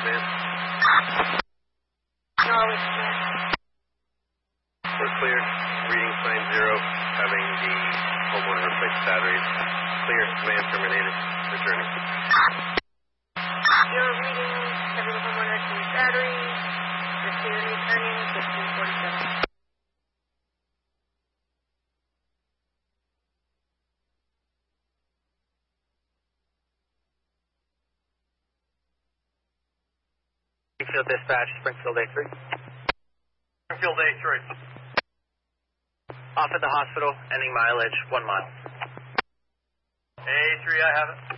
man. No, it's clear. We're clear. Reading sign 0, having the homeowner replace batteries. Clear. Command terminated. Returning. 0 reading, having the homeowner change batteries. Returning, returning, 1547. Springfield Dispatch, Springfield A3. Springfield A3. Off at the hospital, ending mileage 1 mile. A3, I have it.